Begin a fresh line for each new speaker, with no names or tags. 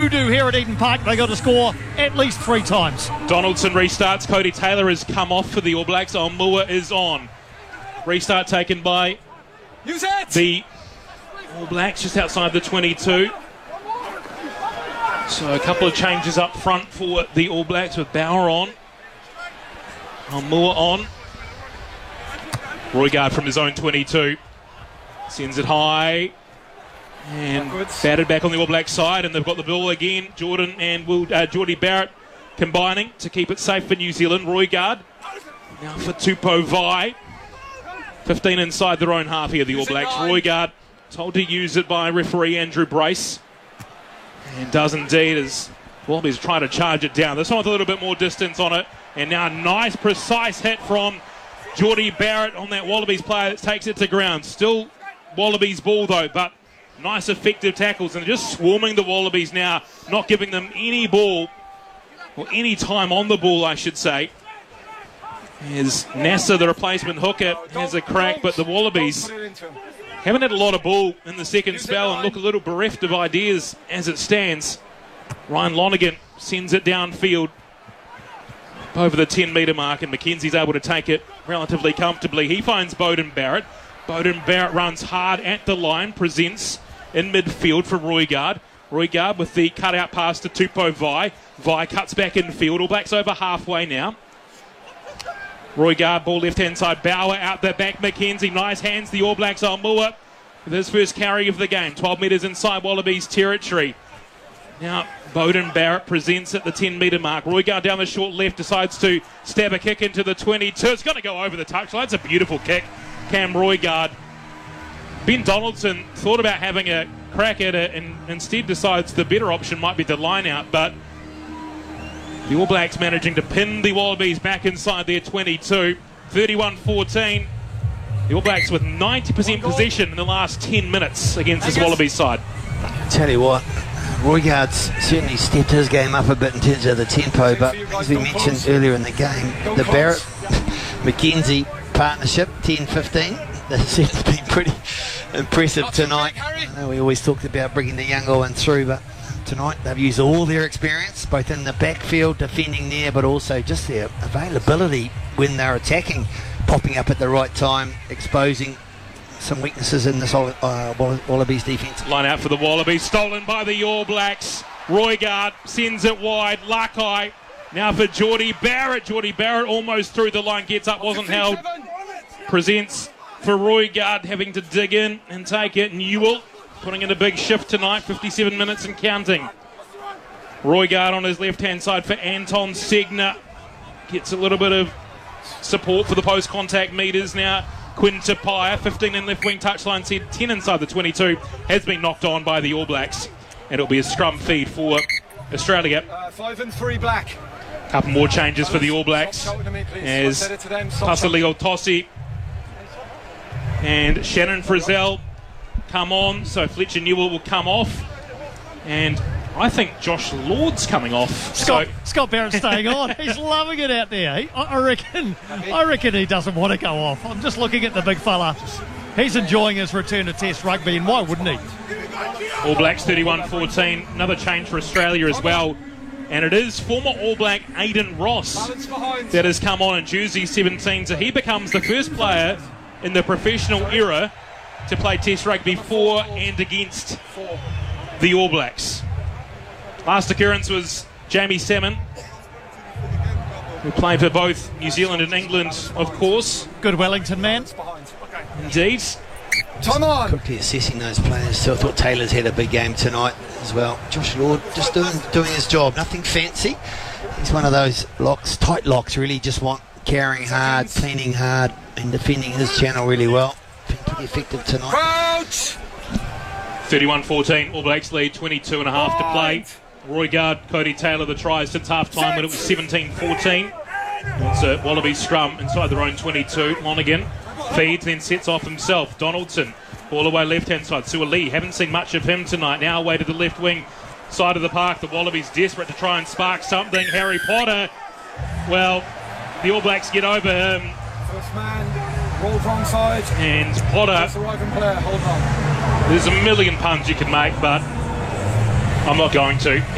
voodoo here at Eden Park. They got to score at least 3 times.
Donaldson restarts. Cody Taylor has come off for the All Blacks. Aumua is on. Restart taken by the All Blacks just outside the 22. So a couple of changes up front for the All Blacks with Bauer on. Aumua on. Roigard from his own 22. Sends it high. And batted back on the All Black side, and they've got the ball again. Jordan and Geordie Barrett combining to keep it safe for New Zealand. Roigard now for Tupou Vai. 15 inside their own half here, the All Blacks. Roigard told to use it by referee Andrew Brace. And does indeed as Wallabies try to charge it down. This one with a little bit more distance on it. And now a nice, precise hit from Geordie Barrett on that Wallabies player that takes it to ground. Still Wallabies ball though, but nice effective tackles, and they're just swarming the Wallabies now, not giving them any ball, or any time on the ball, I should say. As Nasser, the replacement hooker, has a crack, but the Wallabies haven't had a lot of ball in the second spell and look a little bereft of ideas as it stands. Ryan Lonergan sends it downfield over the 10-metre mark, and McKenzie's able to take it relatively comfortably. He finds Beauden Barrett. Beauden Barrett runs hard at the line, presents in midfield for Roigard. Roigard with the cut-out pass to Tupou Vai. Vai cuts back in field. All Blacks over halfway now. Roigard, ball left-hand side. Bauer out the back. McKenzie, nice hands. The All Blacks Aumua with his first carry of the game. 12 metres inside Wallabies territory. Now, Beauden Barrett presents at the 10-metre mark. Roigard down the short left, decides to stab a kick into the 22. It's going to go over the touchline. It's a beautiful kick. Cam Roigard. Ben Donaldson thought about having a crack at it and instead decides the better option might be the line out, but the All Blacks managing to pin the Wallabies back inside their 22. 31-14. The All Blacks with 90% possession in the last 10 minutes against this Wallabies side.
I tell you what, Roigard's certainly stepped his game up a bit in terms of the tempo, but as we mentioned earlier in the game, the Barrett-McKenzie partnership, 10-15, they've certainly been pretty impressive tonight. I know we always talked about bringing the younger one through, but tonight they've used all their experience, both in the backfield, defending there, but also just their availability when they're attacking, popping up at the right time, exposing some weaknesses in this Wallabies defence.
Line out for the Wallabies, stolen by the All Blacks. Roigard sends it wide. Lakai now for Geordie Barrett. Geordie Barrett almost through the line, gets up, wasn't held. Presents for Roigard, having to dig in and take it. Newell putting in a big shift tonight, 57 minutes and counting. Roigard on his left-hand side for Anton Segner. Gets a little bit of support for the post-contact meters now. Quinn Tupaia, 15 in left wing touchline, said 10 inside the 22, has been knocked on by the All Blacks. And it'll be a scrum feed for Australia.
5 and 3 black.
Couple more changes for the All Blacks as Tasaleo Tossi and Shannon Frizzell come on. So Fletcher Newell will come off. And I think Josh Lord's coming off.
Scott Barrett's staying on. He's loving it out there. I reckon he doesn't want to go off. I'm just looking at the big fella. He's enjoying his return to Test rugby, and why wouldn't he?
All Blacks 31-14. Another change for Australia as well. And it is former All Black Aidan Ross that has come on in jersey 17. So he becomes the first player in the professional era to play Test rugby for and against the All Blacks. Last occurrence was Jamie Salmon, who played for both New Zealand and England, of course.
Good Wellington man.
Indeed.
Time on.
Quickly assessing those players, so I thought Taylor's had a big game tonight as well. Josh Lord just doing his job, nothing fancy. He's one of those locks, tight locks, really just want carrying hard, cleaning hard, and defending his channel really well. Been pretty effective tonight.
Crouch.
31-14, All Blacks lead, 22 and a half to play. Roigard, Cody Taylor, the tries since half-time when it was 17-14. It's a Wallabies scrum inside their own 22. Lonergan feeds, then sets off himself. Donaldson, ball away left-hand side. Suaalii, haven't seen much of him tonight. Now away to the left wing side of the park. The Wallabies desperate to try and spark something. Harry Potter, well, the All Blacks get over him.
First man, roll wrong side.
And Potter,
that's the right player, hold on.
There's a million puns you can make, but I'm not going to.